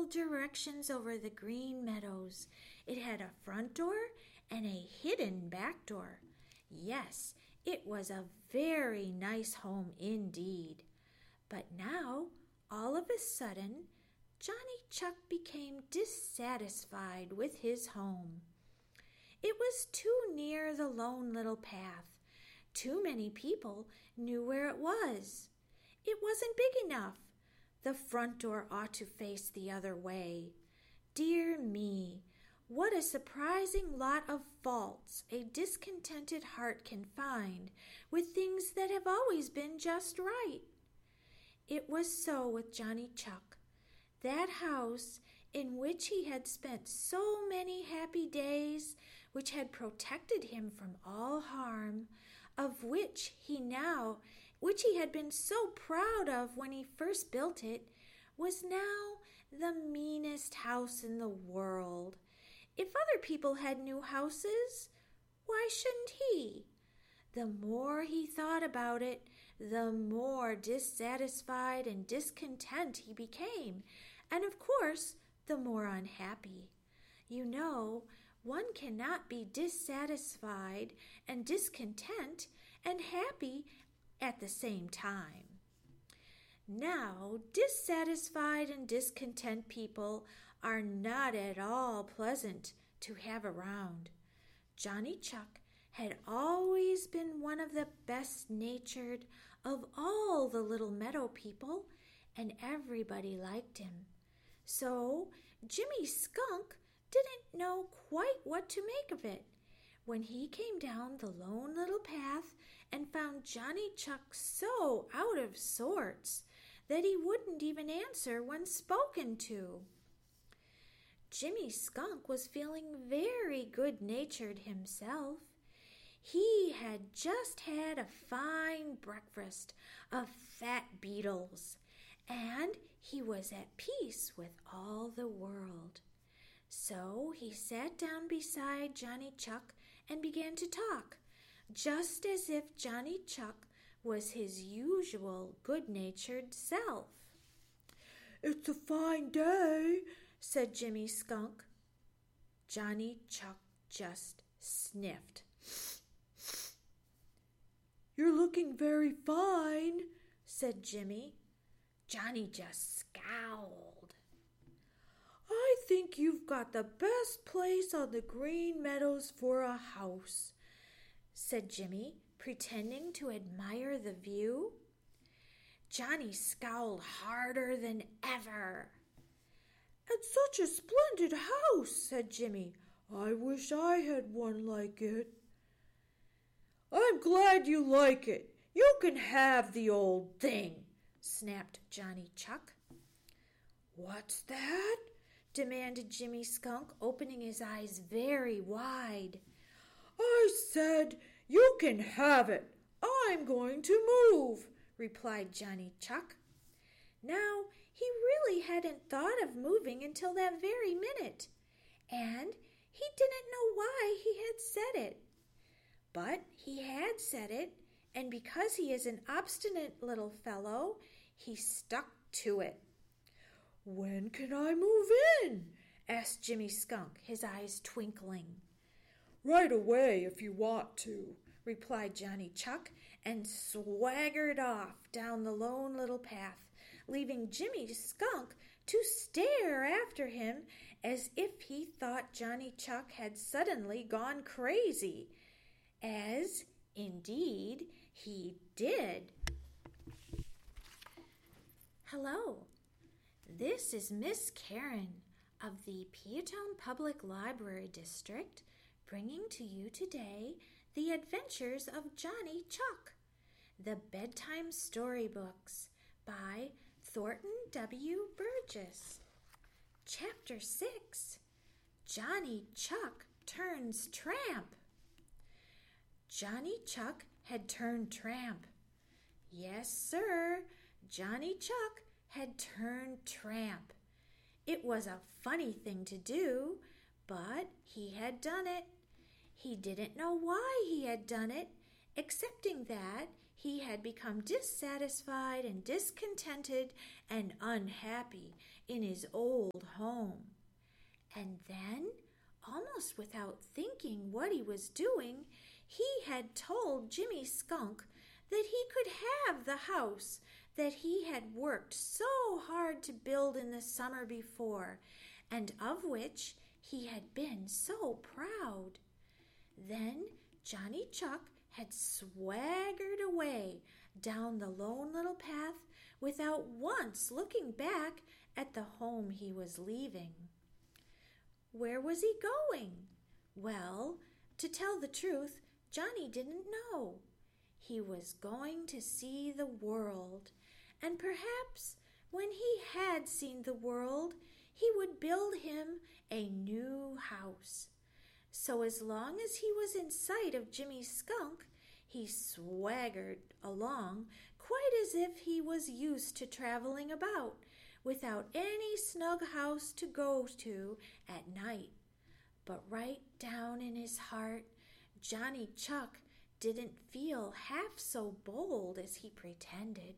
all directions over the green meadows. It had a front door and a hidden back door. Yes, it was a very nice home indeed. But now, all of a sudden, Johnny Chuck became dissatisfied with his home. It was too near the lone little path. Too many people knew where it was. It wasn't big enough. The front door ought to face the other way. Dear me, what a surprising lot of faults a discontented heart can find with things that have always been just right. It was so with Johnny Chuck. That house in which he had spent so many happy days, which had protected him from all harm, of which he had been so proud of when he first built it, was now the meanest house in the world. If other people had new houses, why shouldn't he? The more he thought about it, the more dissatisfied and discontent he became, and of course, the more unhappy. You know, one cannot be dissatisfied and discontent and happy at the same time. Now, dissatisfied and discontent people are not at all pleasant to have around. Johnny Chuck had always been one of the best-natured of all the little meadow people, and everybody liked him. So Jimmy Skunk didn't know quite what to make of it when he came down the lone little path and found Johnny Chuck so out of sorts that he wouldn't even answer when spoken to. Jimmy Skunk was feeling very good-natured himself. He had just had a fine breakfast of fat beetles, and he was at peace with all the world. So he sat down beside Johnny Chuck and began to talk, just as if Johnny Chuck was his usual good-natured self. "It's a fine day," said Jimmy Skunk. Johnny Chuck just sniffed. "You're looking very fine," said Jimmy. Johnny just scowled. "I think you've got the best place on the Green Meadows for a house," said Jimmy, pretending to admire the view. Johnny scowled harder than ever. "It's such a splendid house," said Jimmy. "I wish I had one like it." "I'm glad you like it. You can have the old thing," snapped Johnny Chuck. "What's that?" demanded Jimmy Skunk, opening his eyes very wide. "I said you can have it. I'm going to move," replied Johnny Chuck. Now, he really hadn't thought of moving until that very minute, and he didn't know why he had said it. But he had said it, and because he is an obstinate little fellow, he stuck to it. "When can I move in?" asked Jimmy Skunk, his eyes twinkling. "Right away if you want to," replied Johnny Chuck, and swaggered off down the lone little path, leaving Jimmy Skunk to stare after him as if he thought Johnny Chuck had suddenly gone crazy, as, indeed, he did. Hello, this is Miss Karen of the Peatone Public Library District, bringing to you today the adventures of Johnny Chuck, the bedtime storybooks by Thornton W. Burgess. Chapter 6, Johnny Chuck Turns Tramp. Johnny Chuck had turned tramp. Yes, sir, Johnny Chuck had turned tramp. It was a funny thing to do, but he had done it. He didn't know why he had done it, excepting that he had become dissatisfied and discontented and unhappy in his old home. And then, almost without thinking what he was doing, he had told Jimmy Skunk that he could have the house that he had worked so hard to build in the summer before, and of which he had been so proud. Then Johnny Chuck had swaggered away down the Lone Little Path without once looking back at the home he was leaving. Where was he going? Well, to tell the truth, Johnny didn't know. He was going to see the world, and perhaps when he had seen the world, he would build him a new house. So as long as he was in sight of Jimmy Skunk, he swaggered along quite as if he was used to traveling about, without any snug house to go to at night. But right down in his heart, Johnny Chuck didn't feel half so bold as he pretended.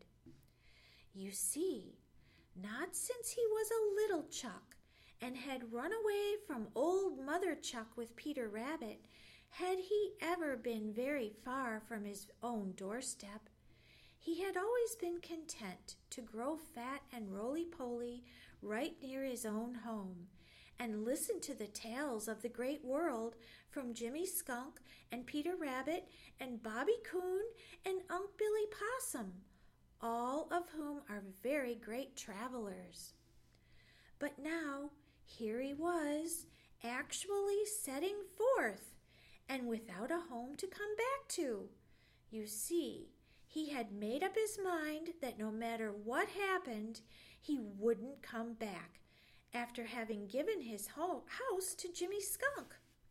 You see, not since he was a little Chuck and had run away from old Mother Chuck with Peter Rabbit had he ever been very far from his own doorstep. He had always been content to grow fat and roly-poly right near his own home and listen to the tales of the great world from Jimmy Skunk and Peter Rabbit and Bobby Coon and Unc' Billy Possum, all of whom are very great travelers. But now here he was, actually setting forth, and without a home to come back to. You see, he had made up his mind that no matter what happened, he wouldn't come back after having given his house to Jimmy Skunk.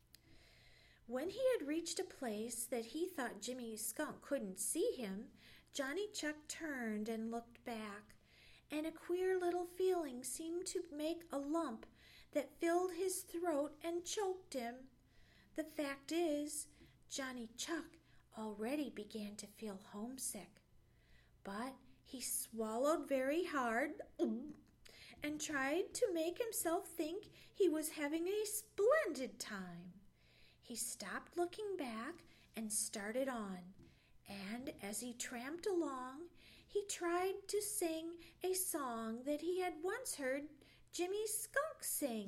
When he had reached a place that he thought Jimmy Skunk couldn't see him, Johnny Chuck turned and looked back, and a queer little feeling seemed to make a lump that filled his throat and choked him. The fact is, Johnny Chuck already began to feel homesick, but he swallowed very hard and tried to make himself think he was having a splendid time. He stopped looking back and started on, and as he tramped along, he tried to sing a song that he had once heard Jimmy Skunk sing.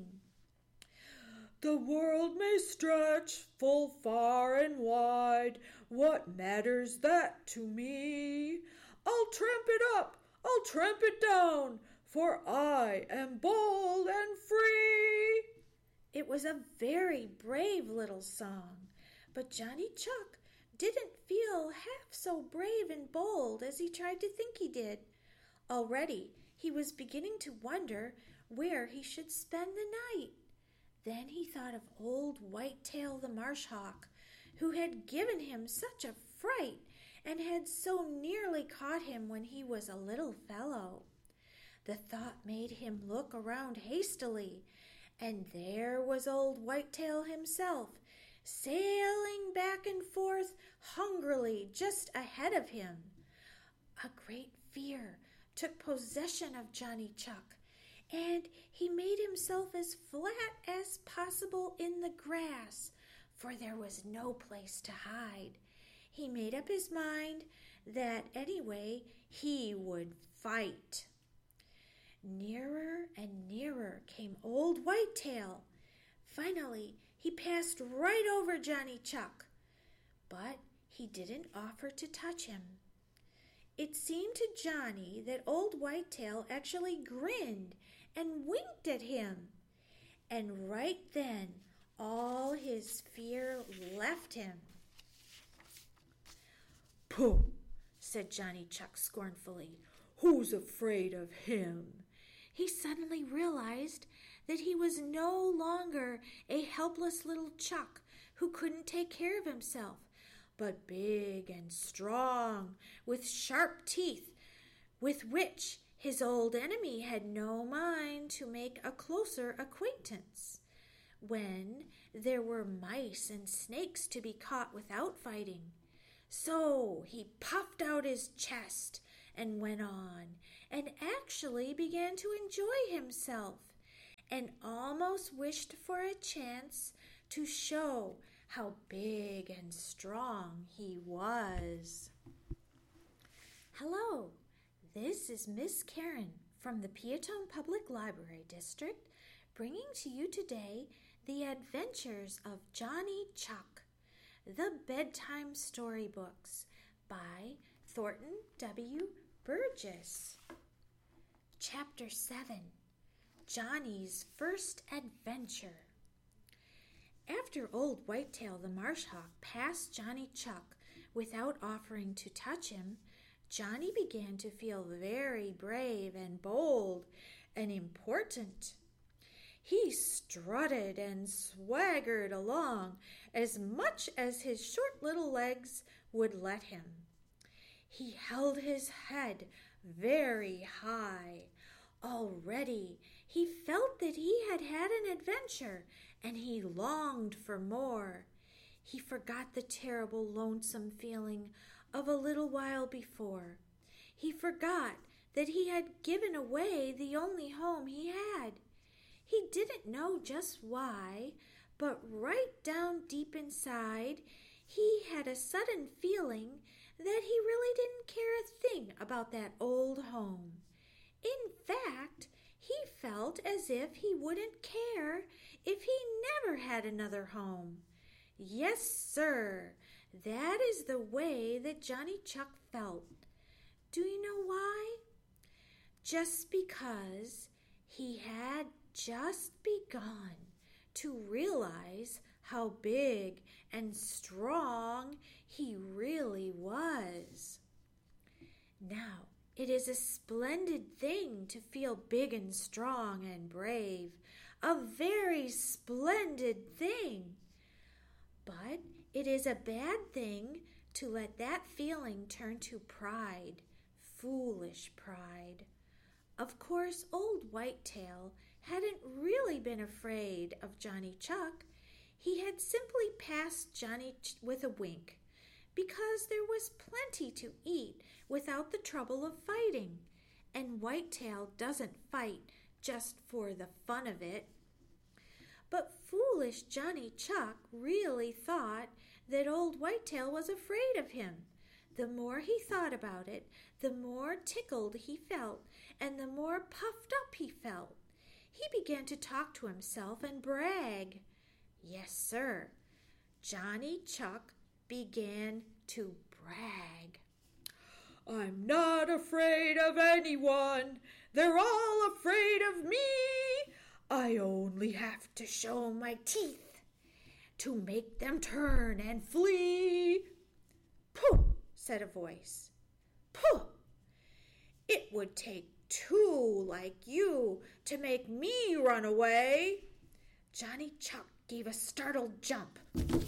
The world may stretch full far and wide, what matters that to me? I'll tramp it up, I'll tramp it down, for I am bold and free. It was a very brave little song, but Johnny Chuck didn't feel half so brave and bold as he tried to think he did. Already he was beginning to wonder where he should spend the night. Then he thought of old Whitetail the Marsh Hawk, who had given him such a fright and had so nearly caught him when he was a little fellow. The thought made him look around hastily, and there was old Whitetail himself, sailing back and forth hungrily just ahead of him. A great fear took possession of Johnny Chuck, and he made himself as flat as possible in the grass, for there was no place to hide. He made up his mind that anyway he would fight. Nearer and nearer came old Whitetail. Finally, he passed right over Johnny Chuck, but he didn't offer to touch him. It seemed to Johnny that old Whitetail actually grinned and winked at him. And right then, all his fear left him. "Pooh," said Johnny Chuck scornfully. "Who's afraid of him?" He suddenly realized that he was no longer a helpless little Chuck who couldn't take care of himself, but big and strong, with sharp teeth, with which his old enemy had no mind to make a closer acquaintance. When there were mice and snakes to be caught without fighting. So he puffed out his chest and went on and actually began to enjoy himself and almost wished for a chance to show how big and strong he was. Hello, this is Miss Karen from the Peatone Public Library District, bringing to you today The Adventures of Johnny Chuck, the Bedtime Storybooks by Thornton W. Burgess. Chapter 7, Johnny's First Adventure. After Old Whitetail the Marsh Hawk passed Johnny Chuck without offering to touch him, Johnny began to feel very brave and bold and important. He strutted and swaggered along as much as his short little legs would let him. He held his head very high. Already he felt that he had had an adventure, and he longed for more. He forgot the terrible lonesome feeling of a little while before. He forgot that he had given away the only home he had. He didn't know just why, but right down deep inside, he had a sudden feeling that he really didn't care a thing about that old home. In fact, he felt as if he wouldn't care if he never had another home. Yes, sir, that is the way that Johnny Chuck felt. Do you know why? Just because he had just begun to realize how big and strong he really was. Now, it is a splendid thing to feel big and strong and brave, a very splendid thing. But it is a bad thing to let that feeling turn to pride, foolish pride. Of course, Old Whitetail hadn't really been afraid of Johnny Chuck. He had simply passed Johnny with a wink, because there was plenty to eat without the trouble of fighting, and Whitetail doesn't fight just for the fun of it. But foolish Johnny Chuck really thought that Old Whitetail was afraid of him. The more he thought about it, the more tickled he felt, and the more puffed up he felt. He began to talk to himself and brag. Yes, sir, Johnny Chuck began to brag. I'm not afraid of anyone. They're all afraid of me. I only have to show my teeth to make them turn and flee. Pooh, said a voice. Pooh! It would take two like you to make me run away. Johnny Chuck gave a startled jump.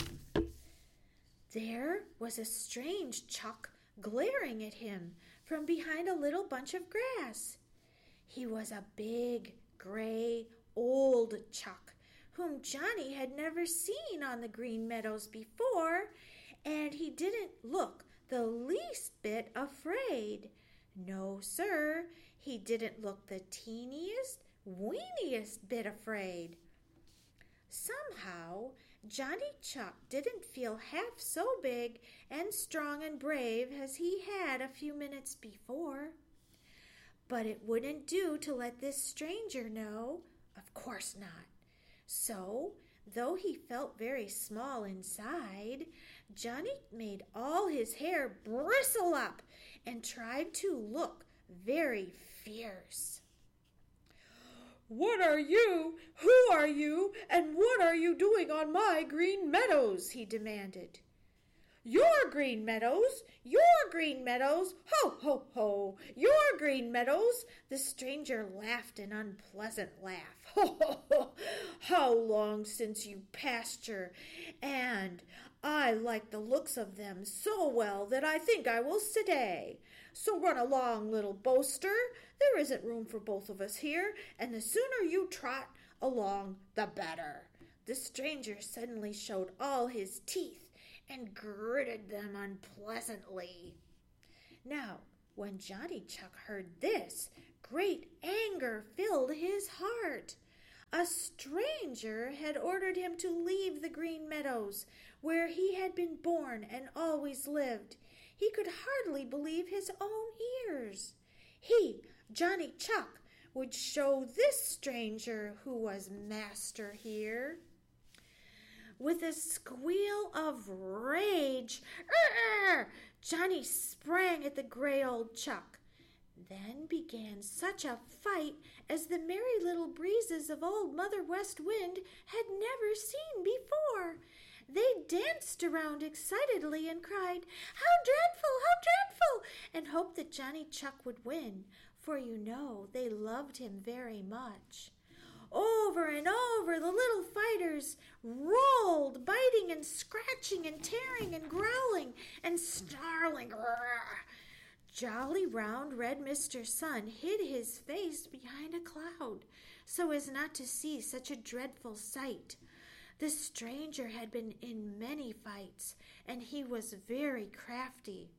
There was a strange Chuck glaring at him from behind a little bunch of grass. He was a big, gray, old Chuck whom Johnny had never seen on the Green Meadows before, and he didn't look the least bit afraid. No, sir, he didn't look the teeniest, weeniest bit afraid. Somehow, Johnny Chuck didn't feel half so big and strong and brave as he had a few minutes before. But it wouldn't do to let this stranger know. Of course not. So, though he felt very small inside, Johnny made all his hair bristle up and tried to look very fierce. What are you? Who are you? And what are you doing on my Green Meadows? He demanded. Your Green Meadows? Your Green Meadows? Ho, ho, ho! Your Green Meadows! The stranger laughed an unpleasant laugh. Ho, ho, ho! How long since you pasture? And I like the looks of them so well that I think I will stay. So run along, little boaster. There isn't room for both of us here, and the sooner you trot along, the better. The stranger suddenly showed all his teeth and gritted them unpleasantly. Now, When Johnny Chuck heard this, great anger filled his heart. A stranger had ordered him to leave the Green Meadows, where he had been born and always lived. He could hardly believe his own ears. He, Johnny Chuck, would show this stranger who was master here. With a squeal of rage, Johnny sprang at the gray old Chuck. Then began such a fight as the Merry Little Breezes of Old Mother West Wind had never seen before. They danced around excitedly and cried, "How dreadful! How dreadful!" and hoped that Johnny Chuck would win, for you know they loved him very much. Over and over the little fighters rolled, biting and scratching and tearing and growling and snarling. Jolly, round, red Mr. Sun hid his face behind a cloud so as not to see such a dreadful sight. The stranger had been in many fights, and he was very crafty.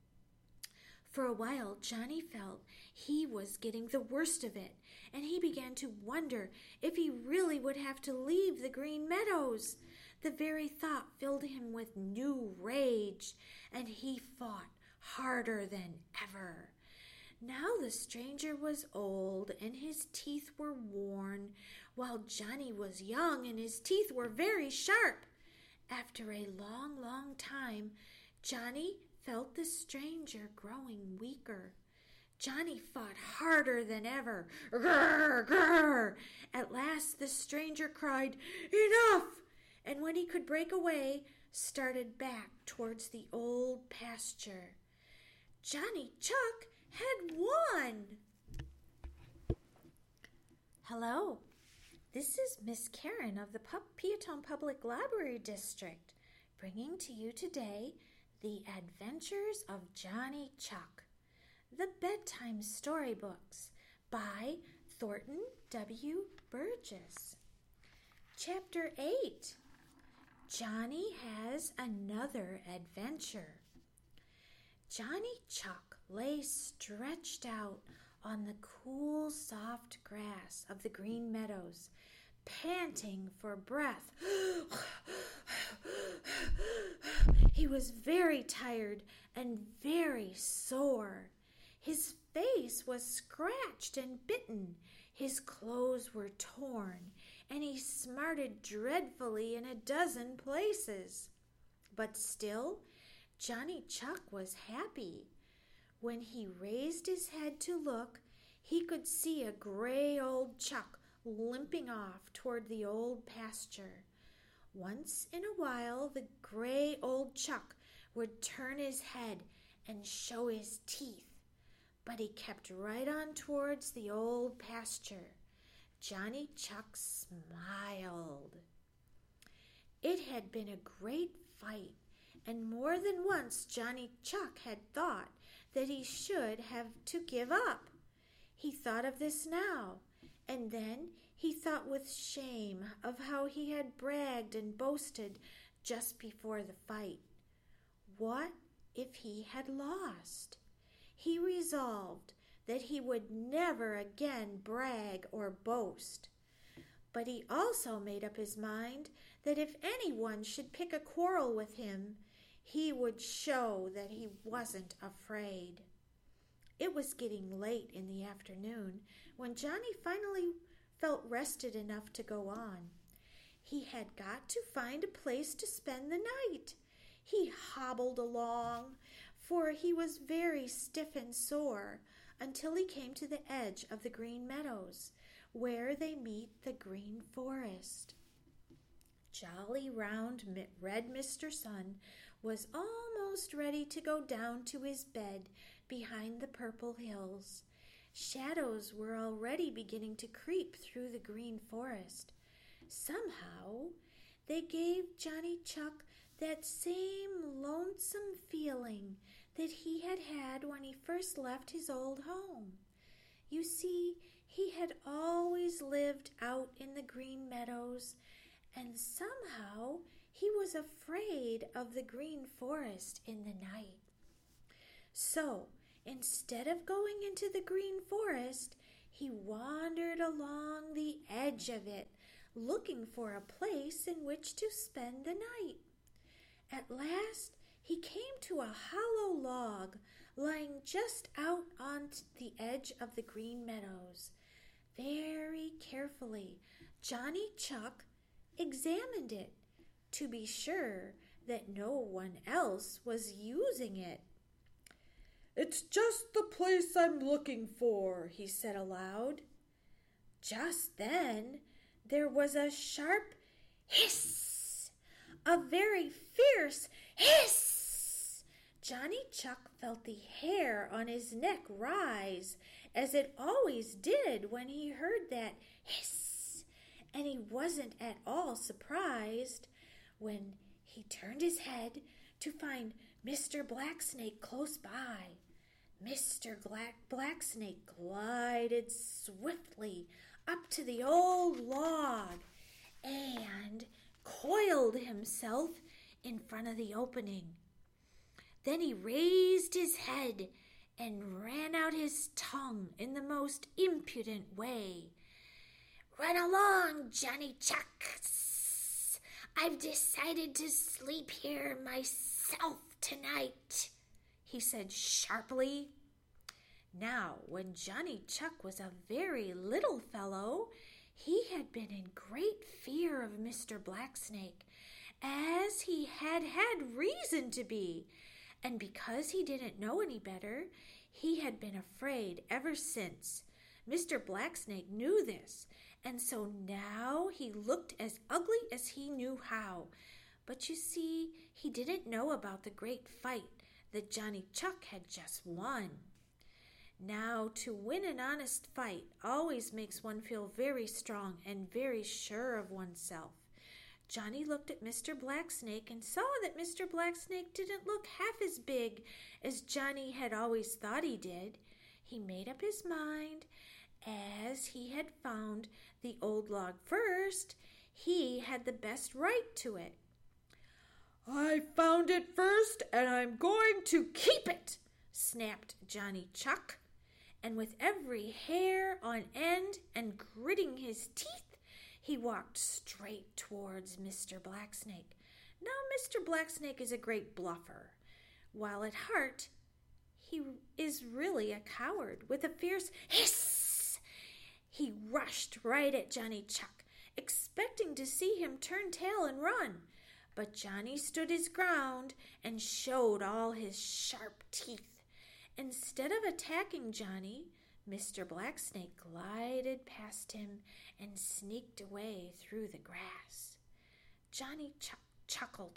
For a while, Johnny felt he was getting the worst of it, and he began to wonder if he really would have to leave the Green Meadows. The very thought filled him with new rage, and he fought harder than ever. Now the stranger was old, and his teeth were worn, while Johnny was young, and his teeth were very sharp. After a long, long time, Johnny felt the stranger growing weaker. Johnny fought harder than ever. Grrr, grrr. At last the stranger cried, "Enough!" and when he could break away, started back towards the old pasture. Johnny Chuck had won. Hello, this is Miss Karen of the Peatone Public Library District, bringing to you today The Adventures of Johnny Chuck, the Bedtime Storybooks by Thornton W. Burgess. Chapter 8, Johnny Has Another Adventure. Johnny Chuck lay stretched out on the cool, soft grass of the Green Meadows, panting for breath. He was very tired and very sore. His face was scratched and bitten. His clothes were torn, and he smarted dreadfully in a dozen places. But still, Johnny Chuck was happy. When he raised his head to look, he could see a gray old Chuck limping off toward the old pasture. Once in a while, the gray old Chuck would turn his head and show his teeth, but he kept right on towards the old pasture. Johnny Chuck smiled. It had been a great fight, and more than once Johnny Chuck had thought that he should have to give up. He thought of this now, and then he thought with shame of how he had bragged and boasted just before the fight. What if he had lost? He resolved that he would never again brag or boast. But he also made up his mind that if anyone should pick a quarrel with him, he would show that he wasn't afraid. It was getting late in the afternoon when Johnny finally felt rested enough to go on. He had got to find a place to spend the night. He hobbled along, for he was very stiff and sore, until he came to the edge of the Green Meadows, where they meet the Green Forest. Jolly, round, red Mr. Sun was almost ready to go down to his bed behind the purple hills. Shadows were already beginning to creep through the Green Forest. Somehow, they gave Johnny Chuck that same lonesome feeling that he had had when he first left his old home. You see, he had always lived out in the Green Meadows, and somehow he was afraid of the Green Forest in the night. So Instead of going into the green forest, he wandered along the edge of it, looking for a place in which to spend the night. At last, he came to a hollow log lying just out on the edge of the Green Meadows. Very carefully, Johnny Chuck examined it to be sure that no one else was using it. "It's just the place I'm looking for," he said aloud. Just then, there was a sharp hiss, a very fierce hiss. Johnny Chuck felt the hair on his neck rise, as it always did when he heard that hiss, and he wasn't at all surprised when he turned his head to find Mr. Blacksnake close by. Mr. Blacksnake glided swiftly up to the old log and coiled himself in front of the opening. Then he raised his head and ran out his tongue in the most impudent way. "Run along, Johnny Chuck. I've decided to sleep here myself tonight," he said sharply. Now, when Johnny Chuck was a very little fellow, he had been in great fear of Mr. Blacksnake, as he had had reason to be, and because he didn't know any better, he had been afraid ever since. Mr. Blacksnake knew this, and so now he looked as ugly as he knew how. But you see, he didn't know about the great fight that Johnny Chuck had just won. Now, to win an honest fight always makes one feel very strong and very sure of oneself. Johnny looked at Mr. Blacksnake and saw that Mr. Blacksnake didn't look half as big as Johnny had always thought he did. He made up his mind, as he had found the old log first, he had the best right to it. "I found it first, and I'm going to keep it," snapped Johnny Chuck. And with every hair on end and gritting his teeth, he walked straight towards Mr. Blacksnake. Now, Mr. Blacksnake is a great bluffer, while at heart he is really a coward. With a fierce hiss, he rushed right at Johnny Chuck, expecting to see him turn tail and run. But Johnny stood his ground and showed all his sharp teeth. Instead of attacking Johnny, Mr. Blacksnake glided past him and sneaked away through the grass. Johnny Chuck chuckled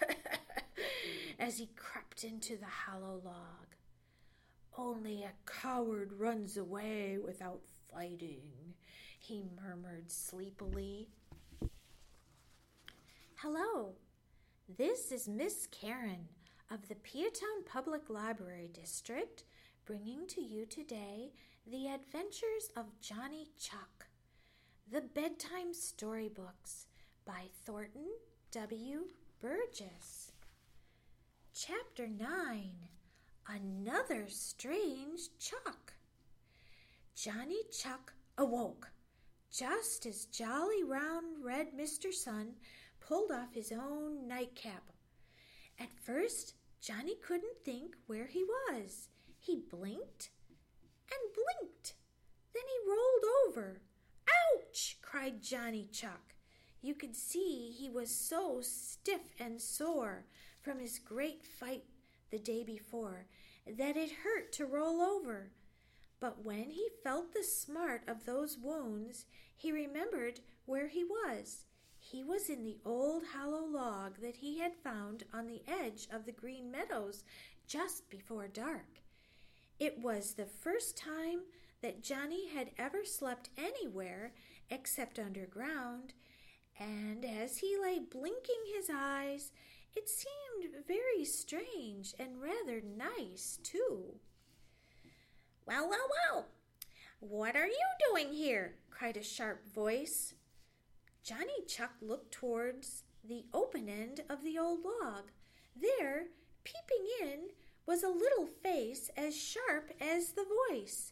as he crept into the hollow log. "Only a coward runs away without fighting," he murmured sleepily. "Hello, this is Miss Karen of the Peatown Public Library District, bringing to you today The Adventures of Johnny Chuck, the Bedtime Storybooks by Thornton W. Burgess. Chapter 9, Another Strange Chuck. Johnny Chuck awoke just as jolly round red Mr. Sun pulled off his own nightcap. At first, Johnny couldn't think where he was. He blinked and blinked. Then he rolled over. "Ouch!" cried Johnny Chuck. You could see he was so stiff and sore from his great fight the day before that it hurt to roll over. But when he felt the smart of those wounds, he remembered where he was. He was in the old hollow log that he had found on the edge of the Green Meadows just before dark. It was the first time that Johnny had ever slept anywhere except underground, and as he lay blinking his eyes, it seemed very strange and rather nice, too. "Well, well, well! What are you doing here?" cried a sharp voice. Johnny Chuck looked towards the open end of the old log. There, peeping in, was a little face as sharp as the voice.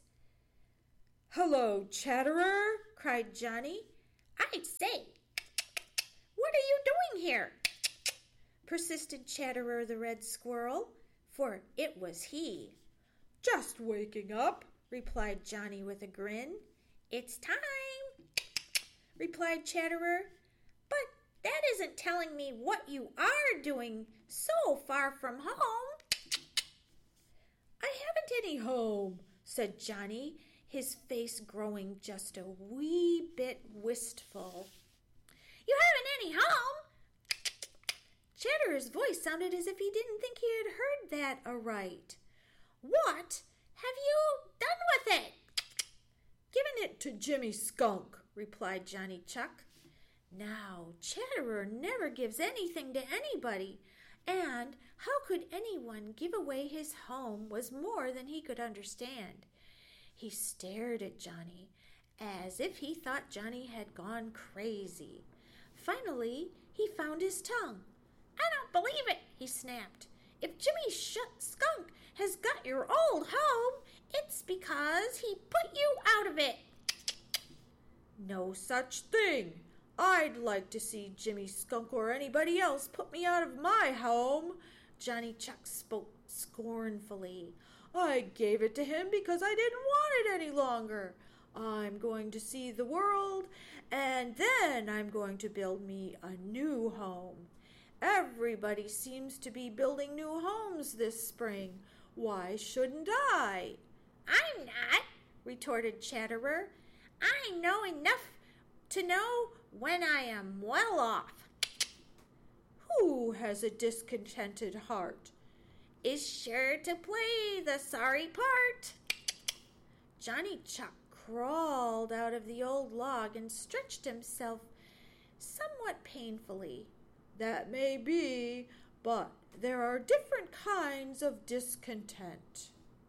"Hello, Chatterer!" cried Johnny. "I say, what are you doing here?" persisted Chatterer the Red Squirrel, for it was he. "Just waking up," replied Johnny with a grin. "It's time," replied Chatterer. "But that isn't telling me what you are doing so far from home." "I haven't any home," said Johnny, his face growing just a wee bit wistful. "You haven't any home?" Chatterer's voice sounded as if he didn't think he had heard that aright. "What have you done with it?" "Given it to Jimmy Skunk," replied Johnny Chuck. Now, Chatterer never gives anything to anybody, and how could anyone give away his home was more than he could understand. He stared at Johnny as if he thought Johnny had gone crazy. Finally, he found his tongue. "I don't believe it," he snapped. "If Jimmy Skunk has got your old home, it's because he put you out of it." "No such thing. I'd like to see Jimmy Skunk or anybody else put me out of my home," Johnny Chuck spoke scornfully. "I gave it to him because I didn't want it any longer. I'm going to see the world, and then I'm going to build me a new home. Everybody seems to be building new homes this spring. Why shouldn't I?" "I'm not," retorted Chatterer. "I know enough to know when I am well off." "Who has a discontented heart is sure to play the sorry part." Johnny Chuck crawled out of the old log and stretched himself somewhat painfully. "That may be, but there are different kinds of discontent.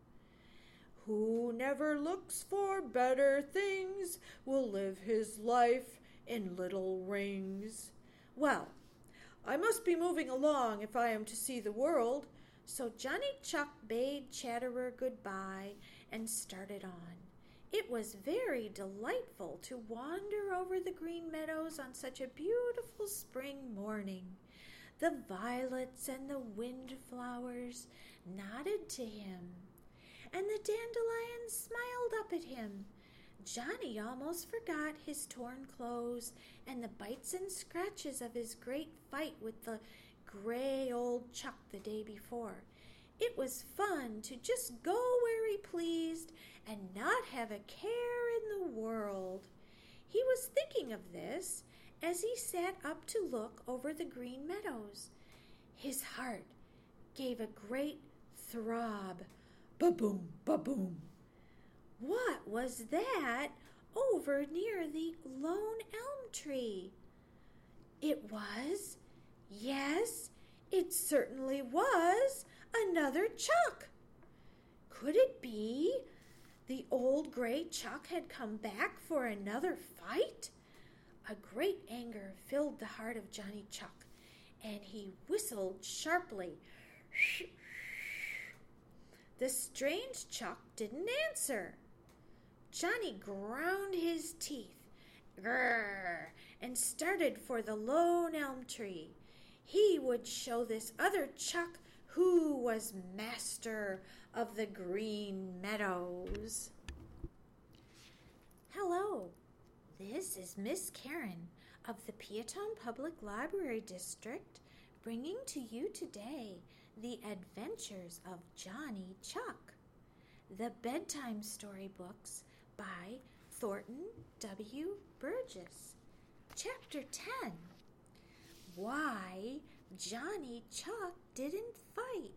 Who never looks for better things will live his life in little rings." Well, I must be moving along if I am to see the world. So Johnny Chuck bade Chatterer goodbye and started on. It was very delightful to wander over the Green Meadows on such a beautiful spring morning. The violets and the windflowers nodded to him, and the dandelions smiled up at him. Johnny almost forgot his torn clothes and the bites and scratches of his great fight with the gray old Chuck the day before. It was fun to just go where he pleased and not have a care in the world. He was thinking of this as he sat up to look over the Green Meadows. His heart gave a great throb. Ba-boom, ba-boom. What was that over near the lone elm tree? It was, yes, it certainly was, another Chuck. Could it be the old gray Chuck had come back for another fight? A great anger filled the heart of Johnny Chuck, and he whistled sharply. The strange Chuck didn't answer. Johnny ground his teeth, grrr, and started for the lone elm tree. He would show this other Chuck who was master of the Green Meadows. Hello, this is Miss Karen of the Peatone Public Library District, bringing to you today the adventures of Johnny Chuck, the bedtime storybooks by Thornton W. Burgess. Chapter 10, Why Johnny Chuck Didn't Fight.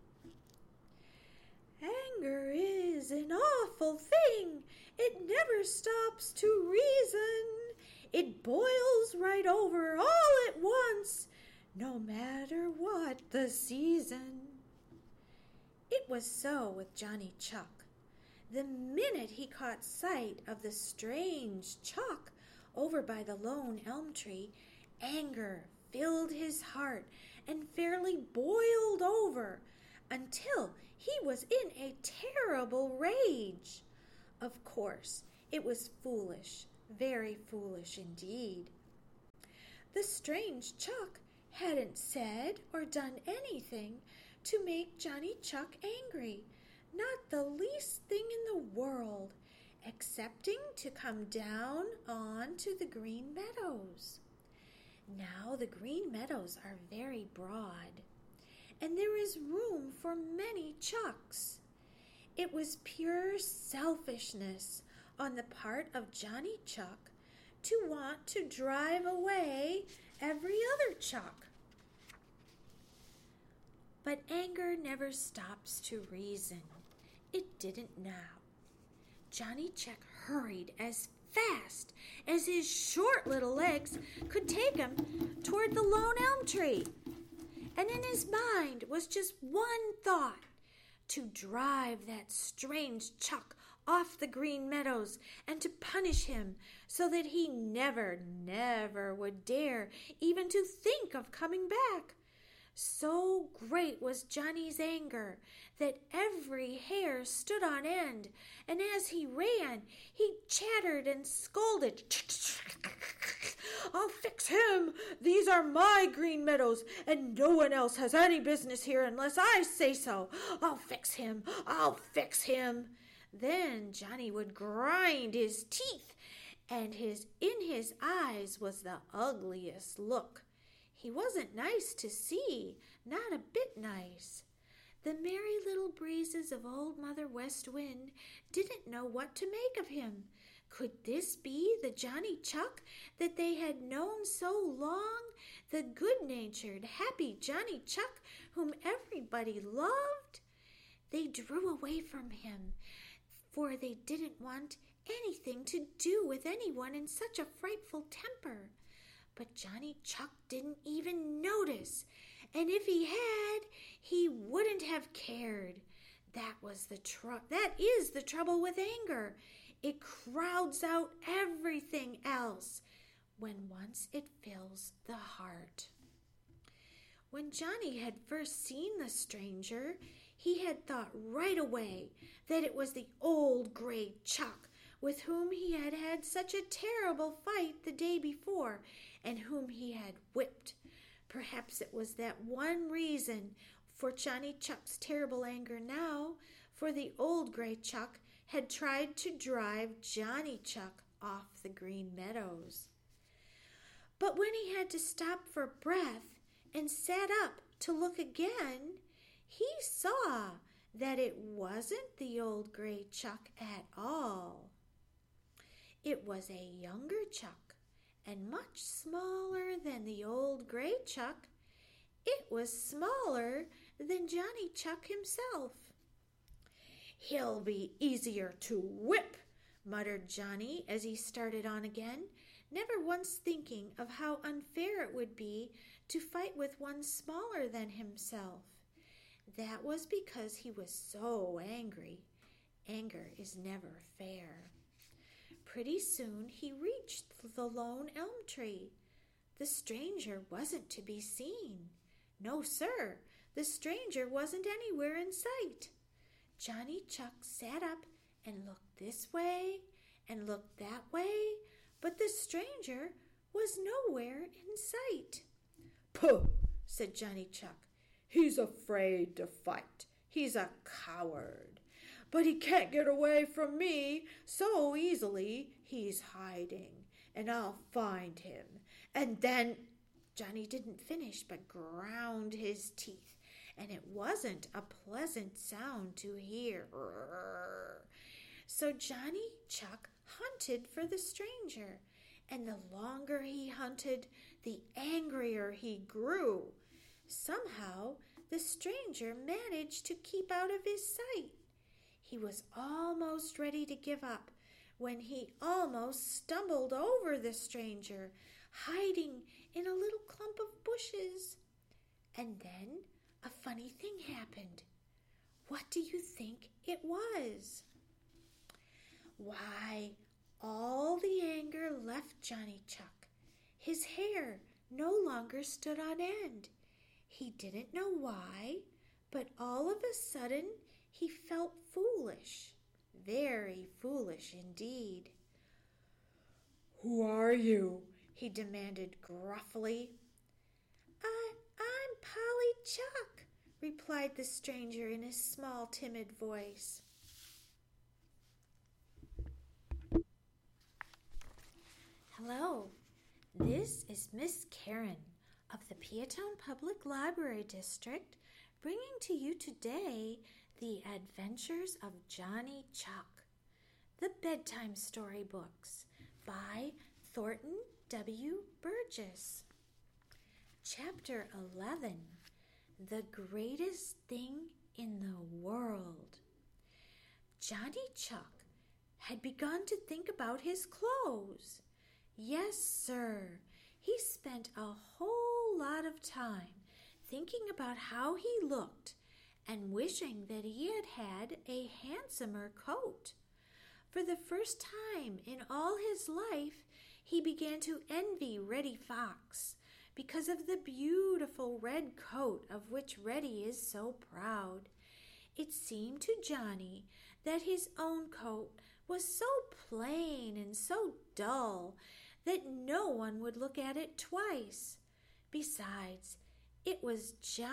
Anger is an awful thing. It never stops to reason. It boils right over all at once, no matter what the season. It was so with Johnny Chuck. The minute he caught sight of the strange Chuck over by the lone elm tree, anger filled his heart and fairly boiled over. until he was in a terrible rage. Of course, it was foolish, very foolish indeed. The strange Chuck hadn't said or done anything to make Johnny Chuck angry, not the least thing in the world, excepting to come down onto the Green Meadows. Now the Green Meadows are very broad, and there is room for many Chucks. It was pure selfishness on the part of Johnny Chuck to want to drive away every other Chuck. But anger never stops to reason. It didn't now. Johnny Chuck hurried as fast as his short little legs could take him toward the lone elm tree. And in his mind was just one thought: to drive that strange Chuck off the Green Meadows and to punish him so that he never, never would dare even to think of coming back. So great was Johnny's anger that every hair stood on end, and as he ran, he chattered and scolded. "I'll fix him! These are my Green Meadows, and no one else has any business here unless I say so. I'll fix him! I'll fix him!" Then Johnny would grind his teeth, and in his eyes was the ugliest look. He wasn't nice to see, not a bit nice. The merry little breezes of Old Mother West Wind didn't know what to make of him. Could this be the Johnny Chuck that they had known so long, the good-natured, happy Johnny Chuck whom everybody loved? They drew away from him, for they didn't want anything to do with anyone in such a frightful temper. But Johnny Chuck didn't even notice, and if he had, he wouldn't have cared. That is the trouble with anger. It crowds out everything else when once it fills the heart. When Johnny had first seen the stranger, he had thought right away that it was the old gray Chuck with whom he had had such a terrible fight the day before and whom he had whipped. Perhaps it was that one reason for Johnny Chuck's terrible anger now, for the old gray Chuck had tried to drive Johnny Chuck off the Green Meadows. But when he had to stop for breath and sat up to look again, he saw that it wasn't the old gray Chuck at all. It was a younger Chuck, and much smaller than the old gray Chuck. It was smaller than Johnny Chuck himself. "He'll be easier to whip," muttered Johnny as he started on again, never once thinking of how unfair it would be to fight with one smaller than himself. That was because he was so angry. Anger is never fair. Pretty soon he reached the lone elm tree. The stranger wasn't to be seen. No, sir, the stranger wasn't anywhere in sight. Johnny Chuck sat up and looked this way and looked that way, but the stranger was nowhere in sight. "Pooh," said Johnny Chuck. "He's afraid to fight. He's a coward. But he can't get away from me so easily. He's hiding, and I'll find him. And then—" Johnny didn't finish, but ground his teeth, and it wasn't a pleasant sound to hear. So Johnny Chuck hunted for the stranger, and the longer he hunted, the angrier he grew. Somehow the stranger managed to keep out of his sight. He was almost ready to give up when he almost stumbled over the stranger, hiding in a little clump of bushes. And then a funny thing happened. What do you think it was? Why, all the anger left Johnny Chuck. His hair no longer stood on end. He didn't know why, But all of a sudden he felt foolish, very foolish indeed. "Who are you?" he demanded gruffly. I'm Polly Chuck," replied the stranger in a small, timid voice. "Hello, this is Miss Karen of the Peatown Public Library District, bringing to you today The Adventures of Johnny Chuck, the bedtime storybooks by Thornton W. Burgess. Chapter 11, The Greatest Thing in the World. Johnny Chuck had begun to think about his clothes. Yes, sir, he spent a whole lot of time thinking about how he looked and wishing that he had had a handsomer coat. For the first time in all his life, he began to envy Reddy Fox because of the beautiful red coat of which Reddy is so proud. It seemed to Johnny that his own coat was so plain and so dull that no one would look at it twice. Besides, it was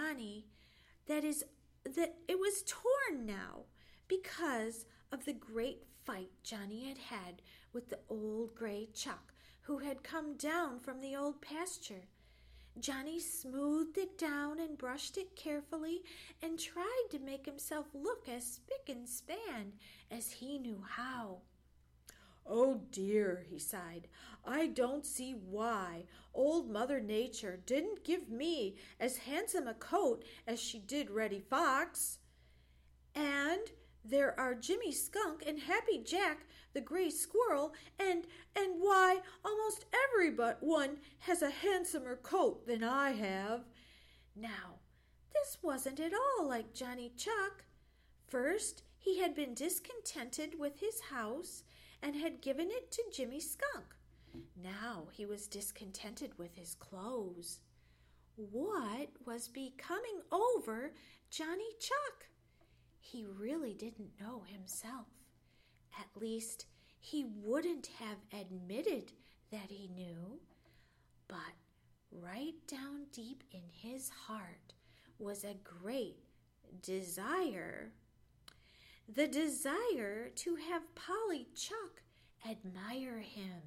it was torn now because of the great fight Johnny had had with the old gray Chuck who had come down from the old pasture. Johnny smoothed it down and brushed it carefully and tried to make himself look as spick and span as he knew how. "Oh dear," he sighed, "I don't see why Old Mother Nature didn't give me as handsome a coat as she did Reddy Fox. And there are Jimmy Skunk and Happy Jack the Gray Squirrel, and why, almost everyone has a handsomer coat than I have." Now, this wasn't at all like Johnny Chuck. First, he had been discontented with his house and had given it to Jimmy Skunk. Now he was discontented with his clothes. What was becoming over Johnny Chuck? He really didn't know himself. At least, he wouldn't have admitted that he knew. But right down deep in his heart was a great desire. The desire to have Polly Chuck admire him.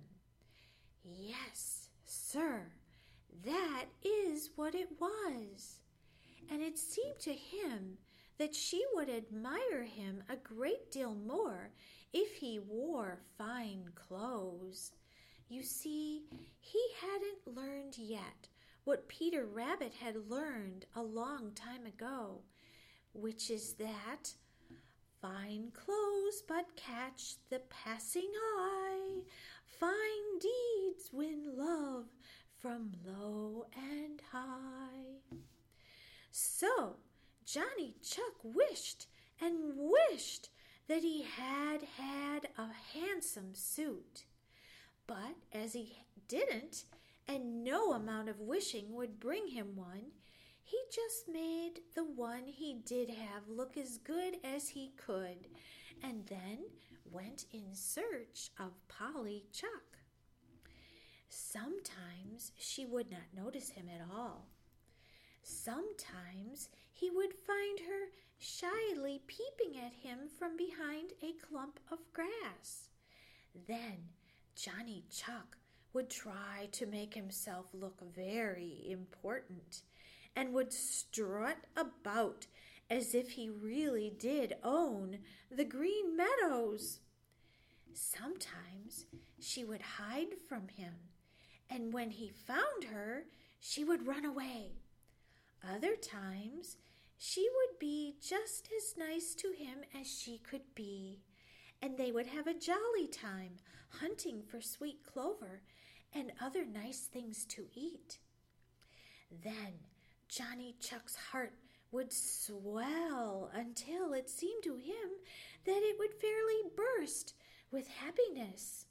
Yes, sir, that is what it was. And it seemed to him that she would admire him a great deal more if he wore fine clothes. You see, he hadn't learned yet what Peter Rabbit had learned a long time ago, which is that fine clothes but catch the passing eye, fine deeds win love from low and high. So Johnny Chuck wished and wished that he had had a handsome suit. But as he didn't, and no amount of wishing would bring him one, he just made the one he did have look as good as he could, and then went in search of Polly Chuck. Sometimes she would not notice him at all. Sometimes he would find her shyly peeping at him from behind a clump of grass. Then Johnny Chuck would try to make himself look very important and would strut about as if he really did own the Green Meadows. Sometimes she would hide from him, and when he found her, she would run away. Other times, she would be just as nice to him as she could be, and they would have a jolly time hunting for sweet clover and other nice things to eat. Then Johnny Chuck's heart would swell until it seemed to him that it would fairly burst with happiness.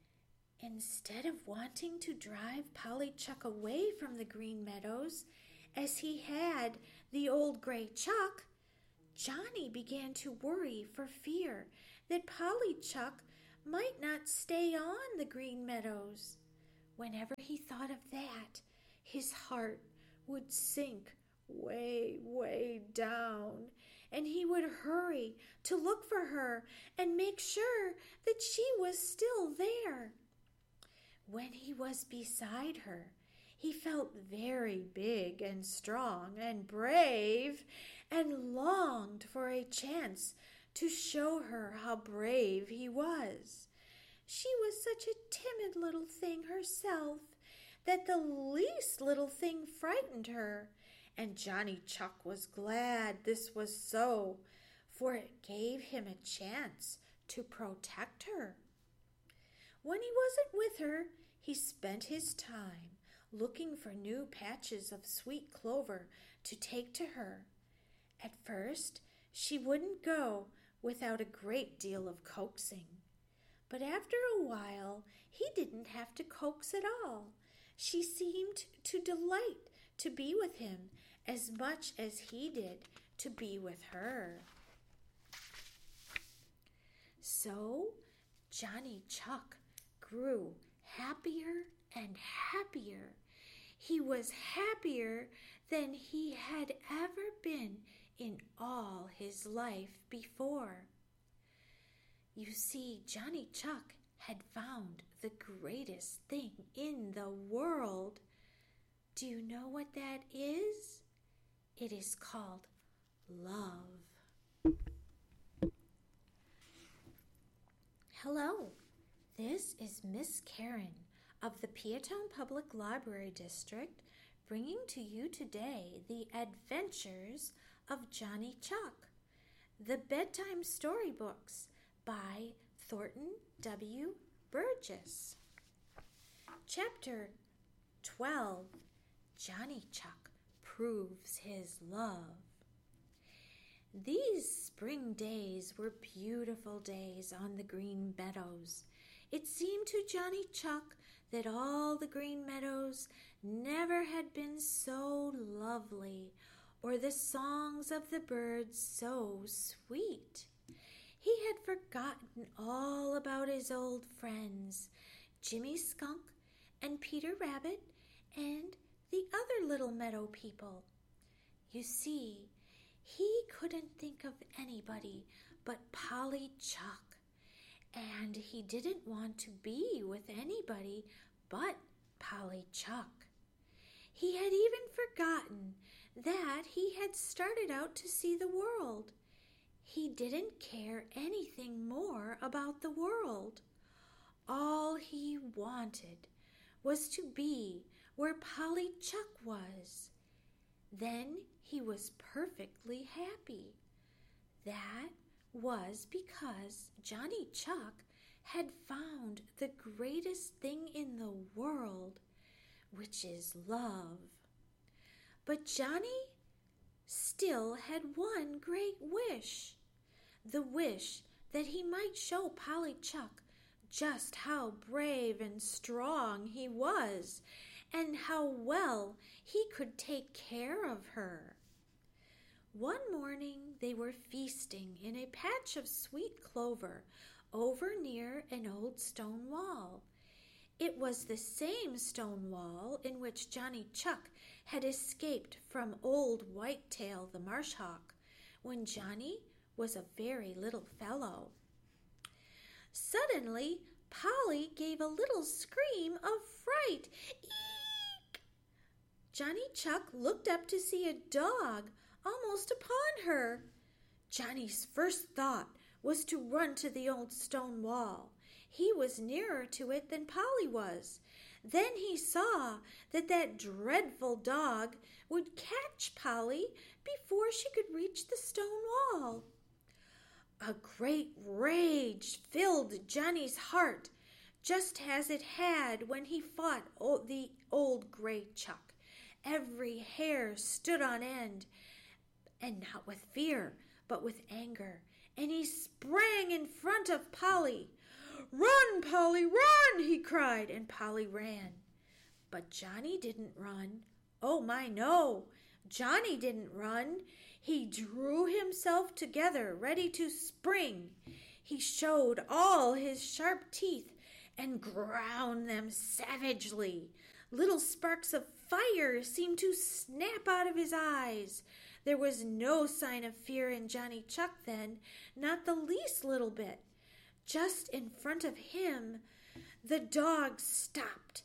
Instead of wanting to drive Polly Chuck away from the Green Meadows as he had the old gray Chuck, Johnny began to worry for fear that Polly Chuck might not stay on the Green Meadows. Whenever he thought of that, his heart would sink way, way down, and he would hurry to look for her and make sure that she was still there. When he was beside her, he felt very big and strong and brave and longed for a chance to show her how brave he was. She was such a timid little thing herself that the least little thing frightened her, and Johnny Chuck was glad this was so, for it gave him a chance to protect her. When he wasn't with her, he spent his time looking for new patches of sweet clover to take to her. At first, she wouldn't go without a great deal of coaxing. But after a while, he didn't have to coax at all. She seemed to delight to be with him as much as he did to be with her. So Johnny Chuck grew happier and happier. He was happier than he had ever been in all his life before. You see, Johnny Chuck had found the greatest thing in the world. Do you know what that is? It is called love. Hello, this is Miss Karen of the Peatone Public Library District, bringing to you today the adventures of Johnny Chuck, the bedtime storybooks by Thornton W. Burgess. Chapter 12, Johnny Chuck Proves His Love. These spring days were beautiful days on the Green Meadows. It seemed to Johnny Chuck that all the Green Meadows never had been so lovely, or the songs of the birds so sweet. He had forgotten all about his old friends, Jimmy Skunk and Peter Rabbit and the other little meadow people. You see, he couldn't think of anybody but Polly Chuck, and he didn't want to be with anybody but Polly Chuck. He had even forgotten that he had started out to see the world. He didn't care anything more about the world. All he wanted was to be where Polly Chuck was. Then he was perfectly happy. That was because Johnny Chuck had found the greatest thing in the world, which is love. But Johnny still had one great wish, the wish that he might show Polly Chuck just how brave and strong he was, and how well he could take care of her. One morning they were feasting in a patch of sweet clover over near an old stone wall. It was the same stone wall in which Johnny Chuck had escaped from old Whitetail the Marsh Hawk when Johnny was a very little fellow. Suddenly, Polly gave a little scream of fright. Eek! Johnny Chuck looked up to see a dog almost upon her. Johnny's first thought was to run to the old stone wall. He was nearer to it than Polly was. Then he saw that dreadful dog would catch Polly before she could reach the stone wall. A great rage filled Johnny's heart, just as it had when he fought the old gray Chuck. Every hair stood on end, and not with fear, but with anger, and he sprang in front of Polly. "Run, Polly, run!" he cried, and Polly ran. But Johnny didn't run Oh my, no! Johnny didn't run. He drew himself together, ready to spring. He showed all his sharp teeth and ground them savagely. Little sparks of fire seemed to snap out of his eyes. There was no sign of fear in Johnny Chuck then, not the least little bit. Just in front of him, the dog stopped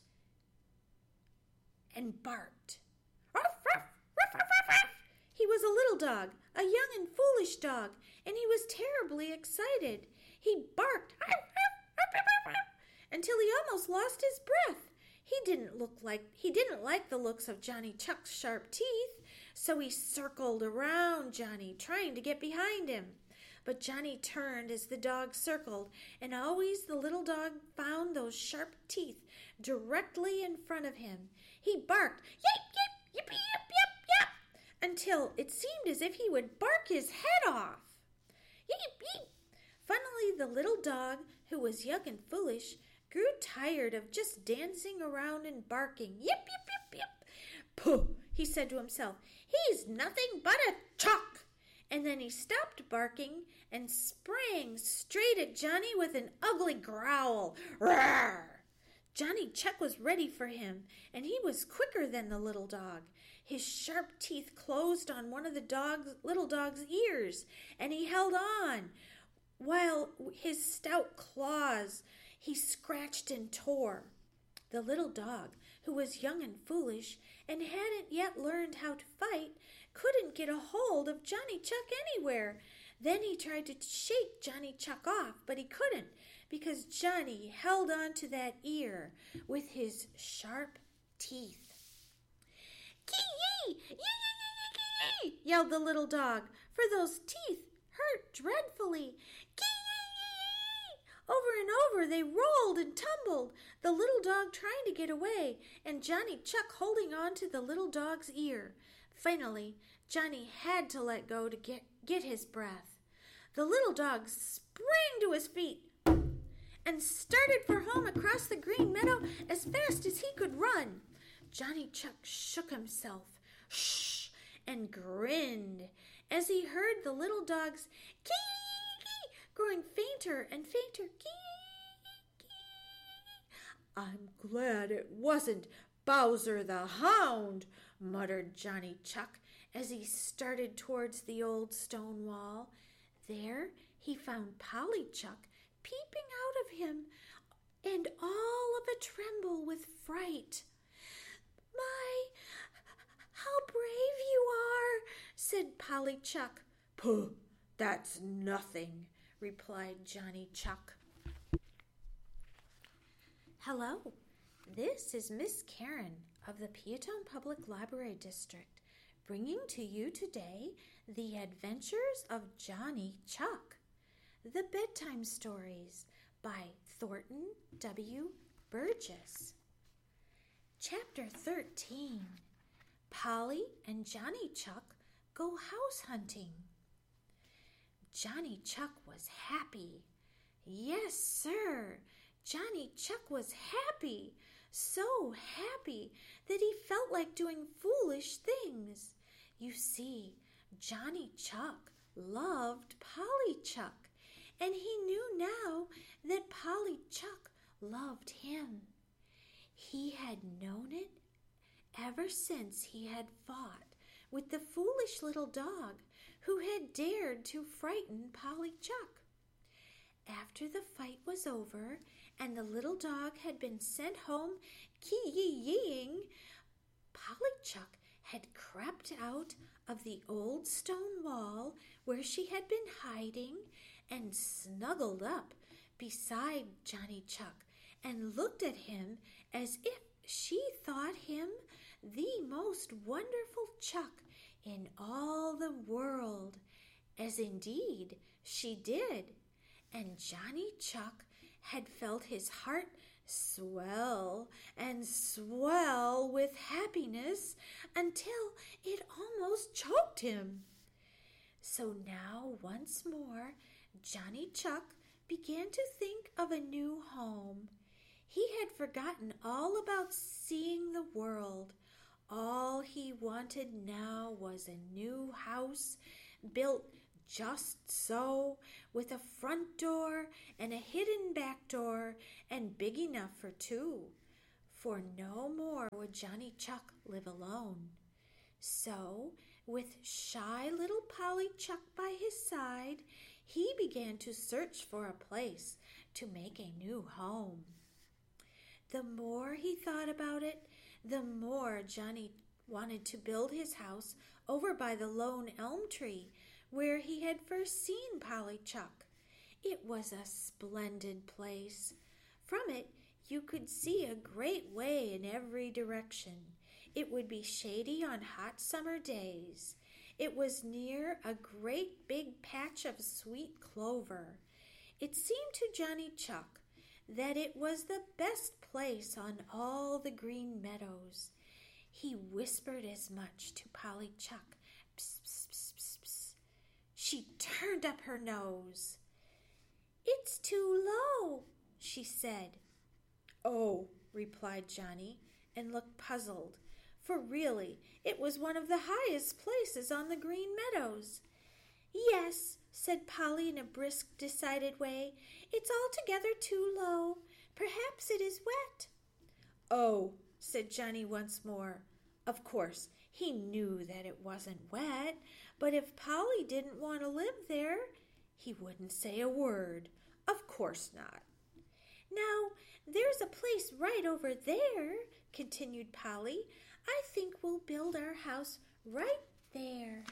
and barked. Ruff, ruff, ruff, ruff, ruff, ruff. He was a little dog, a young and foolish dog, and he was terribly excited. He barked ruff, ruff, ruff, ruff, ruff, until he almost lost his breath. He didn't like the looks of Johnny Chuck's sharp teeth, so he circled around Johnny, trying to get behind him. But Johnny turned as the dog circled, and always the little dog found those sharp teeth directly in front of him. He barked, yip, yip, yippee, yip, yip, yip, until it seemed as if he would bark his head off. Yip, yip. Finally, the little dog, who was young and foolish, grew tired of just dancing around and barking. Yip, yip, yip, yip. Pooh, he said to himself, he's nothing but a Chuck. And then he stopped barking and sprang straight at Johnny with an ugly growl. Roar! Johnny Chuck was ready for him, and he was quicker than the little dog. His sharp teeth closed on one of the little dog's ears, and he held on, while his stout claws he scratched and tore. The little dog, who was young and foolish and hadn't yet learned how to fight, couldn't get a hold of Johnny Chuck anywhere. Then he tried to shake Johnny Chuck off, but he couldn't, because Johnny held on to that ear with his sharp teeth. Kee-yee! Yee-yee-yee-yee-yee! Yelled the little dog, for those teeth hurt dreadfully. Over and over they rolled and tumbled, the little dog trying to get away, and Johnny Chuck holding on to the little dog's ear. Finally, Johnny had to let go to get his breath. The little dog sprang to his feet and started for home across the green meadow as fast as he could run. Johnny Chuck shook himself, shh, and grinned as he heard the little dog's kee growing fainter and fainter. I'm glad it wasn't Bowser the Hound, muttered Johnny Chuck as he started towards the old stone wall. There he found Polly Chuck peeping out of him and all of a tremble with fright. My, how brave you are, said Polly Chuck. Pooh, that's nothing, replied Johnny Chuck. Hello, this is Miss Karen of the Peatone Public Library District, bringing to you today The Adventures of Johnny Chuck, the Bedtime Stories by Thornton W. Burgess. Chapter 13, Polly and Johnny Chuck Go House Hunting. Johnny Chuck was happy. Yes, sir, Johnny Chuck was happy, so happy that he felt like doing foolish things. You see, Johnny Chuck loved Polly Chuck, and he knew now that Polly Chuck loved him. He had known it ever since he had fought with the foolish little dog who had dared to frighten Polly Chuck. After the fight was over and the little dog had been sent home kee-yee-yeeing, Polly Chuck had crept out of the old stone wall where she had been hiding and snuggled up beside Johnny Chuck and looked at him as if she thought him the most wonderful Chuck in all the world, as indeed she did. And Johnny Chuck had felt his heart swell and swell with happiness until it almost choked him. So now once more Johnny Chuck began to think of a new home. He had forgotten all about seeing the world. All wanted now was a new house built just so, with a front door and a hidden back door, and big enough for two. For no more would Johnny Chuck live alone. So, with shy little Polly Chuck by his side, he began to search for a place to make a new home. The more he thought about it, the more Johnny wanted to build his house over by the lone elm tree where he had first seen Polly Chuck. It was a splendid place. From it, you could see a great way in every direction. It would be shady on hot summer days. It was near a great big patch of sweet clover. It seemed to Johnny Chuck that it was the best place on all the Green Meadows. He whispered as much to Polly Chuck. Psst, psst, psst, psst, psst. She turned up her nose. "It's too low," she said. "Oh," replied Johnny, and looked puzzled, for really it was one of the highest places on the Green Meadows. "Yes," said Polly in a brisk, decided way, "it's altogether too low. Perhaps it is wet." "Oh," said Johnny once more. Of course, he knew that it wasn't wet, but if Polly didn't want to live there, he wouldn't say a word. Of course not. "Now, there's a place right over there," continued Polly. "I think we'll build our house right there."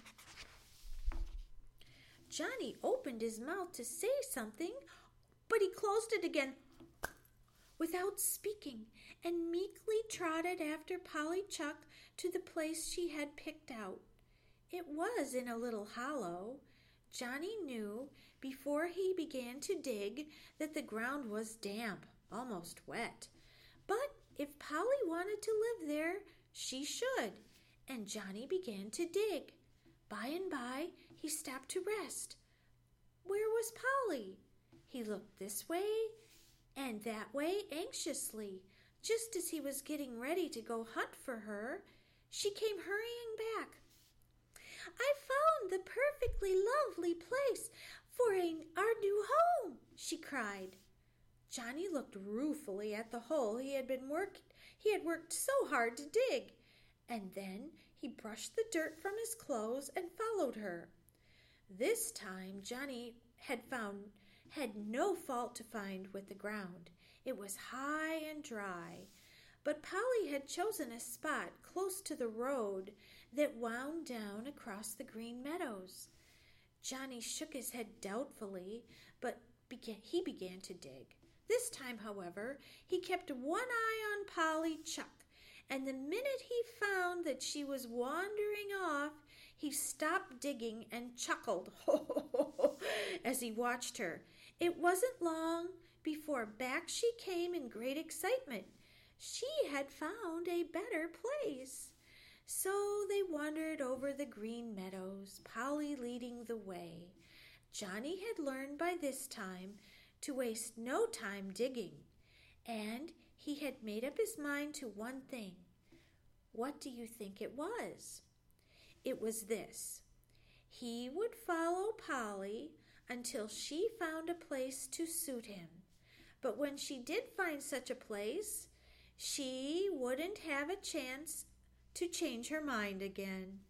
Johnny opened his mouth to say something, but he closed it again without speaking, and meekly trotted after Polly Chuck to the place she had picked out. It was in a little hollow. Johnny knew before he began to dig that the ground was damp, almost wet. But if Polly wanted to live there, she should, and Johnny began to dig. By and by, he stopped to rest. Where was Polly? He looked this way and that way anxiously. Just as he was getting ready to go hunt for her, she came hurrying back. "I found the perfectly lovely place for our new home," she cried. Johnny looked ruefully at the hole he had worked so hard to dig, and then he brushed the dirt from his clothes and followed her. This time Johnny had no fault to find with the ground. It was high and dry, but Polly had chosen a spot close to the road that wound down across the Green Meadows. Johnny shook his head doubtfully, but he began to dig. This time, however, he kept one eye on Polly Chuck, and the minute he found that she was wandering off, he stopped digging and chuckled as he watched her. It wasn't long before back she came in great excitement. She had found a better place. So they wandered over the Green Meadows, Polly leading the way. Johnny had learned by this time to waste no time digging, and he had made up his mind to one thing. What do you think it was? It was this: he would follow Polly until she found a place to suit him. But when she did find such a place, she wouldn't have a chance to change her mind again.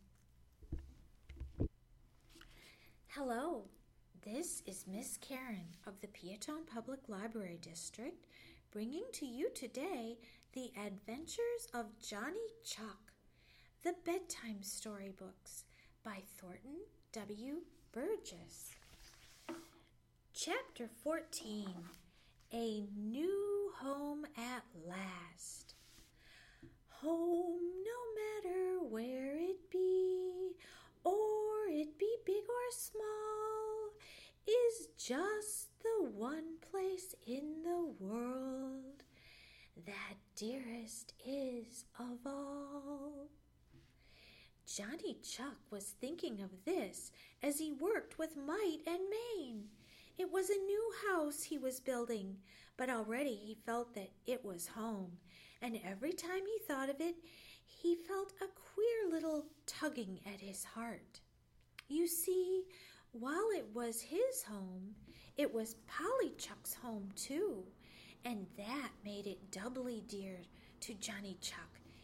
Hello, this is Miss Karen of the Peatone Public Library District, bringing to you today The Adventures of Johnny Chuck, the Bedtime Storybooks by Thornton W. Burgess. Chapter 14, A New Home at Last. Home, no matter where it be, or it be big or small, is just the one place in the world that dearest is of all. Johnny Chuck was thinking of this as he worked with might and main. It was a new house he was building, but already he felt that it was home, and every time he thought of it, he felt a queer little tugging at his heart. You see, while it was his home, it was Polly Chuck's home too, and that made it doubly dear to Johnny Chuck.